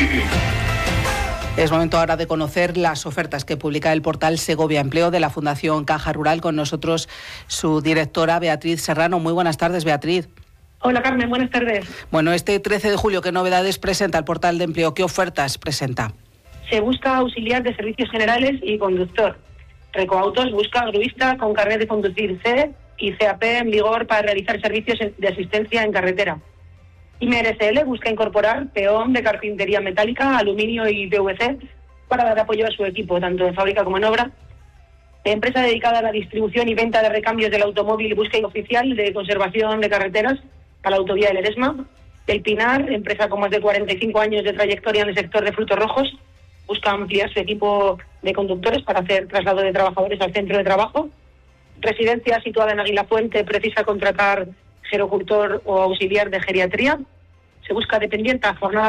Es momento ahora de conocer las ofertas que publica el portal Segovia Empleo de la Fundación Caja Rural. Con nosotros su directora, Beatriz Serrano. Muy buenas tardes, Beatriz. Hola, Carmen, buenas tardes. Bueno, este 13 de julio, ¿qué novedades presenta el portal de empleo? ¿Qué ofertas presenta? Se busca auxiliar de servicios generales y conductor. Recoautos busca gruista con carnet de conducir C y CAP en vigor para realizar servicios de asistencia en carretera. IMRCL busca incorporar peón de carpintería metálica, aluminio y PVC para dar apoyo a su equipo, tanto en fábrica como en obra. Empresa dedicada a la distribución y venta de recambios del automóvil busca oficial de conservación de carreteras para la autovía del Eresma. El Pinar, empresa con más de 45 años de trayectoria en el sector de frutos rojos, busca ampliar su equipo de conductores para hacer traslado de trabajadores al centro de trabajo. Residencia situada en Aguilafuente precisa contratar gerocultor o auxiliar de geriatría. Se busca dependiente a jornada